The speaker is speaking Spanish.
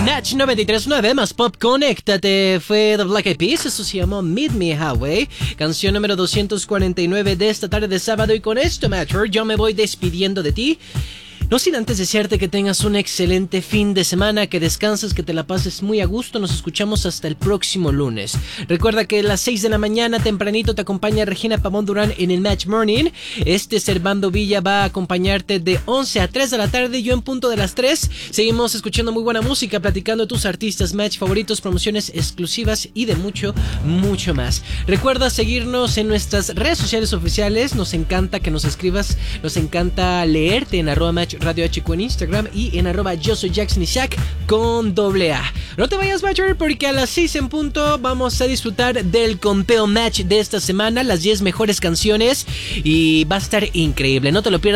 Natch 93.9 más Pop Conéctate fue The Black Eyed Peas, eso se llamó Meet Me Halfway, canción número 249 de esta tarde de sábado. Y con esto, Matcher, yo me voy despidiendo de ti. No sin antes desearte que tengas un excelente fin de semana, que descanses, que te la pases muy a gusto. Nos escuchamos hasta el próximo lunes. Recuerda que a las 6 de la mañana, tempranito, te acompaña Regina Pavón Durán en el Match Morning. Servando Villa va a acompañarte de 11 a 3 de la tarde. Yo en punto de las 3. Seguimos escuchando muy buena música, platicando de tus artistas Match favoritos, promociones exclusivas y de mucho, mucho más. Recuerda seguirnos en nuestras redes sociales oficiales. Nos encanta que nos escribas. Nos encanta leerte en @Match Radio HQ en Instagram y en @Yo Soy Jackson Isaac con AA. No te vayas, Matcher, porque a las 6 en punto vamos a disfrutar del conteo Match de esta semana, las 10 mejores canciones, y va a estar increíble. No te lo pierdas.